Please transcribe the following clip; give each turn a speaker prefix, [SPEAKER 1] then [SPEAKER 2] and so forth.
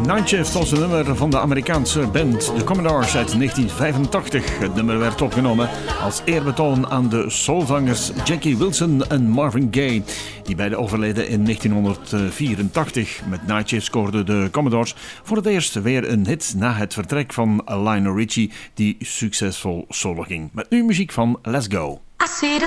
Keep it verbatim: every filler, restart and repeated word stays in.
[SPEAKER 1] Night Shift was een nummer van de Amerikaanse band The Commodores uit negentien vijfentachtig. Het nummer werd opgenomen als eerbetoon aan de soulzangers Jackie Wilson en Marvin Gaye, die beide overleden in negentienhonderdvierentachtig. Met Night Shift scoorden de Commodores voor het eerst weer een hit na het vertrek van Lionel Richie, die succesvol solo ging. Met nu muziek van Let's Go.
[SPEAKER 2] I see the